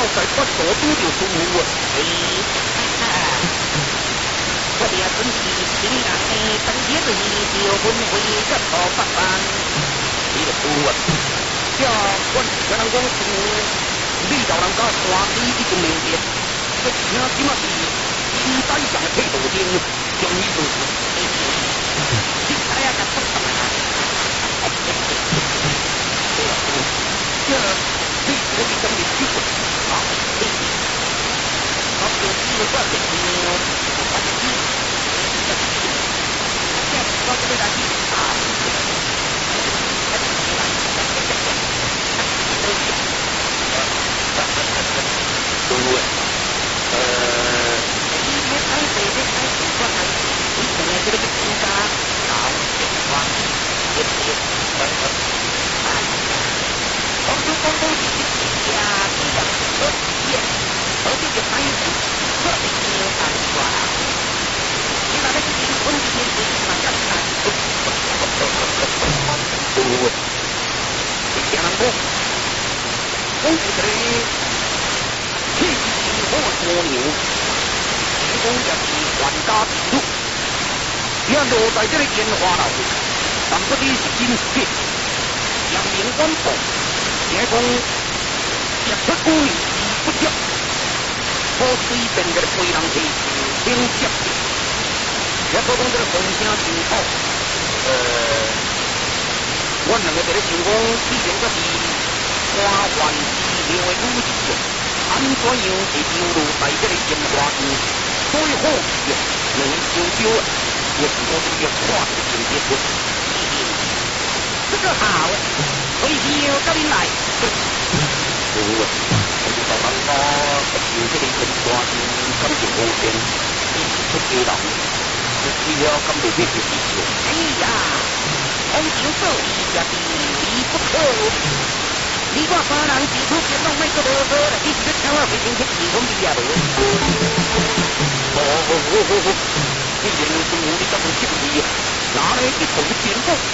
在我所拄着舒服啊！我也准是情人的当日是就分会个头发斑，你就输啊！这阮是人讲是你老人家山里已经明白，这听即马是金山上的配道经，终于就是你猜啊，甲出什么啊？这你可以跟你去过啊？我就是我的朋友，我这边来啊。对，你别太对，别太对，我看你现在这个评价高变化，也广州广东地区呀，这样可也，而且就反映出特别有感觉。你把那个结婚这件事情嘛，干啥？对，你讲我，我觉得。气势好多牛，成功也是万家之主。你看落在这个烟花楼，但不知是真是假，扬名远播，听讲杰出姑娘不接，可随便个陪人去挺接的。也可讲这个风声真好，我两个在咧想讲，以前可是花环之后的女士。安怎样会流露在这个烟花中？最好是能修修啊，也是我这个画的情节不？这个好，所以要跟你来。好啊，我就到人家有这个烟花中感觉无边，一起出街人，只要感觉这个事情。哎呀，红情做义也是理不可。你我三人自出见拢没个多多了，你这听我非常去提供你呀！哦，既然是我的这种经历，哪来一口见过？